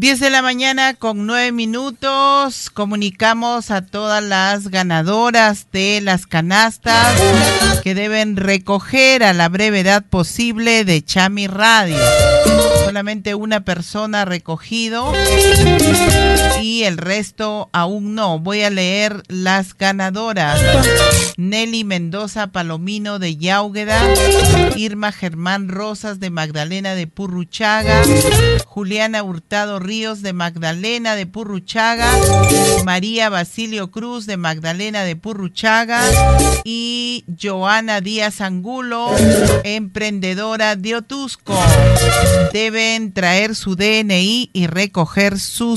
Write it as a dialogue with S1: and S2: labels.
S1: 10 de la mañana con 9 minutos. Comunicamos a todas las ganadoras de las canastas que deben recoger a la brevedad posible de Chami Radio. Solamente una persona ha recogido y el resto aún no. Voy a leer las ganadoras. Nelly Mendoza Palomino de Yáugueda, Irma Germán Rosas de Magdalena de Purruchaga, Juliana Hurtado Ríos de Magdalena de Purruchaga, María Basilio Cruz de Magdalena de Purruchaga y Joana Díaz Angulo, emprendedora de Otusco. Deben traer su DNI y recoger sus